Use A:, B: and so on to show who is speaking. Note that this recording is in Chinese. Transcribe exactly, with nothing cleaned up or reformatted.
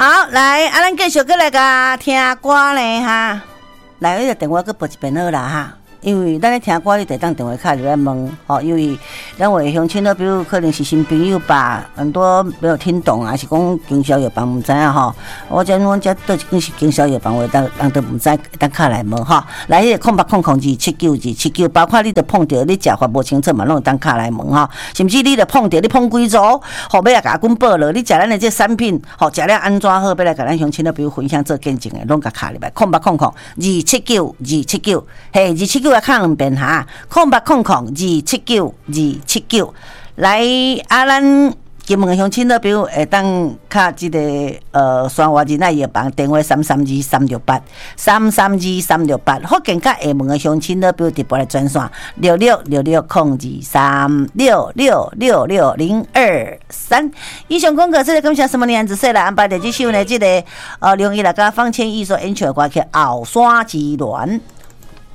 A: 好，来，啊，咱继续过来甲听歌呢哈。来，迄个电话搁拨一遍好啦哈。因为咱咧听歌，你得当电话卡入来问，吼，因为咱话乡亲呢，比如可能是新朋友吧，很多没有听懂啊，是讲经销药房唔知啊吼。我讲阮遮倒一间是经销药房，话当人都唔知，当卡来问吼。来，迄个空八空空二七九二七九，包括你着碰着你食法无清楚嘛，拢当卡来问吼。甚至你着碰着你碰几组，吼，要来甲阮报了，你食咱的这产品，吼，食了安怎好，要来甲咱乡亲呢，比如分享做见证的，拢甲卡入来，空八空空二七九二七九，嘿，二七九。看两遍哈，空八空空二七九二七九，来啊，咱金门的乡亲呢，比如会当卡这个呃，双华人爱药房电话三三二三六八三三二三六八，福建甲厦门的乡亲呢，比如直播来专线六六六六空二三六六六六零二三。以上讲过，这个感谢什么年子说来安排的这首呢？这个呃，龙一来甲方千艺所演唱的歌曲《后山之恋》。